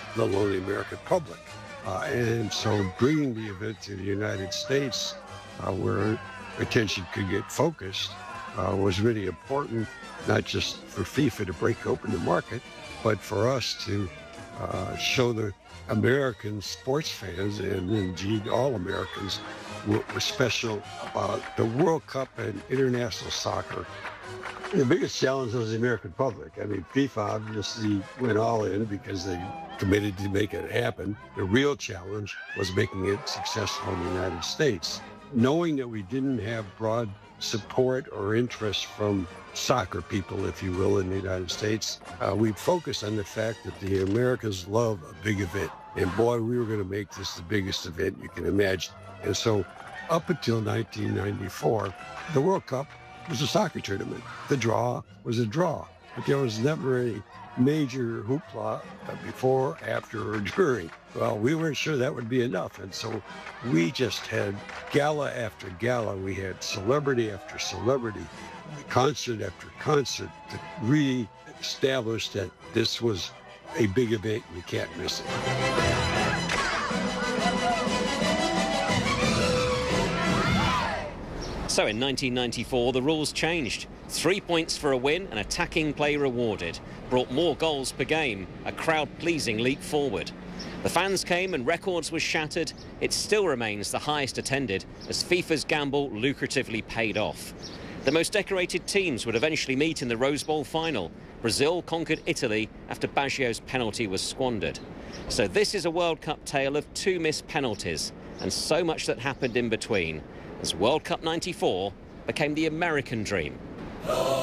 let alone the American public. And so bringing the event to the United States, where attention could get focused, was really important, not just for FIFA to break open the market, but for us to show the American sports fans, and indeed all Americans, what was special about the World Cup and international soccer. The biggest challenge was the American public. I mean, FIFA obviously went all in because they committed to make it happen. The real challenge was making it successful in the United States. Knowing that we didn't have broad support or interest from soccer people, if you will, in the United States, we focused on the fact that the Americans love a big event. And boy, we were going to make this the biggest event you can imagine. And so up until 1994, the World Cup was a soccer tournament. The draw was a draw, but there was never any major hoopla before, after, or during. Well, we weren't sure that would be enough. And so we just had gala after gala. We had celebrity after celebrity, concert after concert to really establish that this was a big event. You can't miss it. So in 1994, the rules changed. 3 points for a win and attacking play rewarded. Brought more goals per game, a crowd-pleasing leap forward. The fans came and records were shattered. It still remains the highest attended as FIFA's gamble lucratively paid off. The most decorated teams would eventually meet in the Rose Bowl final. Brazil conquered Italy after Baggio's penalty was squandered. So this is a World Cup tale of 2 missed penalties and so much that happened in between, as World Cup '94 became the American dream.